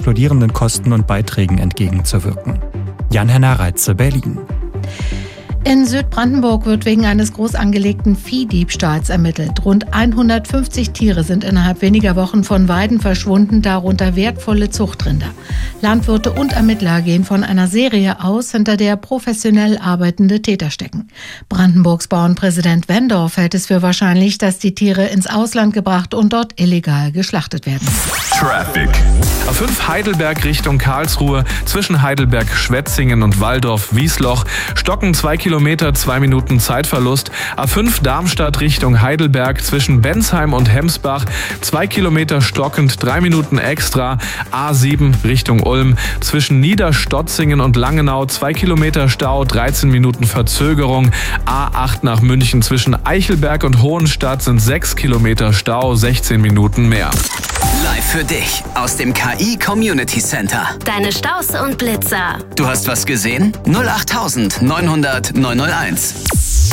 explodierenden Kosten und Beiträgen entgegenzuwirken. Jan-Henner Reitze, Berlin. In Südbrandenburg wird wegen eines groß angelegten Viehdiebstahls ermittelt. Rund 150 Tiere sind innerhalb weniger Wochen von Weiden verschwunden, darunter wertvolle Zuchtrinder. Landwirte und Ermittler gehen von einer Serie aus, hinter der professionell arbeitende Täter stecken. Brandenburgs Bauernpräsident Wendorf hält es für wahrscheinlich, dass die Tiere ins Ausland gebracht und dort illegal geschlachtet werden. Traffic. A5 Heidelberg Richtung Karlsruhe, zwischen Heidelberg, Schwetzingen und Walldorf-Wiesloch. Stocken 2 Kilometer, 2 Minuten Zeitverlust. A5 Darmstadt Richtung Heidelberg, zwischen Bensheim und Hemsbach. 2 Kilometer stockend, 3 Minuten extra. A7 Richtung Ulm, zwischen Niederstotzingen und Langenau. 2 Kilometer Stau, 13 Minuten Verzögerung. A8 nach München, zwischen Eichelberg und Hohenstadt sind 6 Kilometer Stau, 16 Minuten mehr. Live für dich aus dem KI Community Center. Deine Staus und Blitzer. Du hast was gesehen? 08900 901.